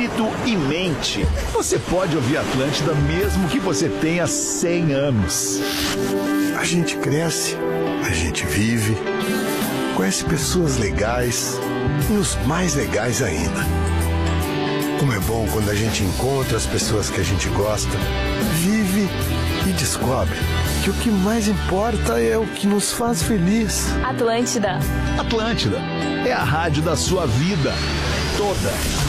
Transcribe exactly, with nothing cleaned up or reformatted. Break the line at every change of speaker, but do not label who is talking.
espírito e mente. Você pode ouvir Atlântida mesmo que você tenha cem anos.
A gente cresce, a gente vive, conhece pessoas legais e os mais legais ainda. Como é bom quando a gente encontra as pessoas que a gente gosta, vive e descobre que o que mais importa é o que nos faz feliz.
Atlântida.
Atlântida é a rádio da sua vida. Toda